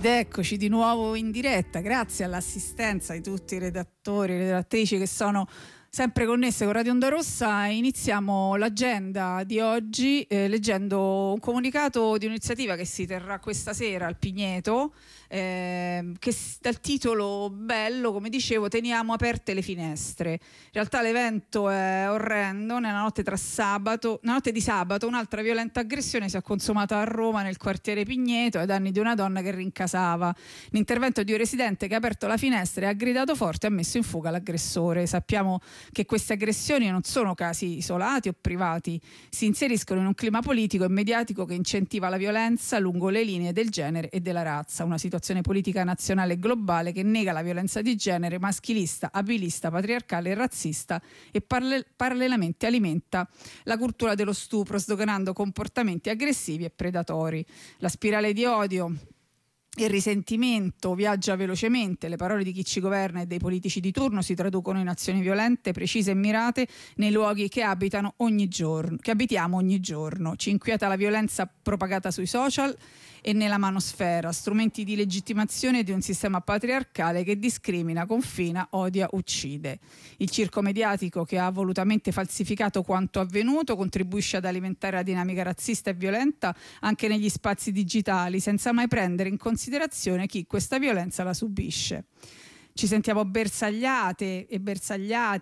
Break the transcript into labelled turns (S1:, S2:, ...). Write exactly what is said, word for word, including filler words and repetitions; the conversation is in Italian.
S1: Ed eccoci di nuovo in diretta, grazie all'assistenza di tutti i redattori e le redattrici che sono sempre connesse con Radio Onda Rossa. Iniziamo l'agenda di oggi eh, leggendo un comunicato di un'iniziativa che si terrà questa sera al Pigneto, eh, che dal titolo bello, come dicevo, teniamo aperte le finestre. In realtà l'evento è orrendo. Nella notte tra sabato, nella notte di sabato un'altra violenta aggressione si è consumata a Roma nel quartiere Pigneto ai danni di una donna che rincasava. L'intervento di un residente che ha aperto la finestra e ha gridato forte e ha messo in fuga l'aggressore. Sappiamo che queste aggressioni non sono casi isolati o privati, si inseriscono in un clima politico e mediatico che incentiva la violenza lungo le linee del genere e della razza, una situazione politica nazionale e globale che nega la violenza di genere, maschilista, abilista, patriarcale e razzista e parle- parallelamente alimenta la cultura dello stupro, sdoganando comportamenti aggressivi e predatori. La spirale di odio, il risentimento viaggia velocemente, le parole di chi ci governa e dei politici di turno si traducono in azioni violente, precise e mirate nei luoghi che abitano ogni giorno, che abitiamo ogni giorno. Ci inquieta la violenza propagata sui social e nella manosfera, strumenti di legittimazione di un sistema patriarcale che discrimina, confina, odia, uccide. Il circo mediatico che ha volutamente falsificato quanto avvenuto contribuisce ad alimentare la dinamica razzista e violenta anche negli spazi digitali, senza mai prendere in considerazione chi questa violenza la subisce. Ci sentiamo bersagliate e bersagliati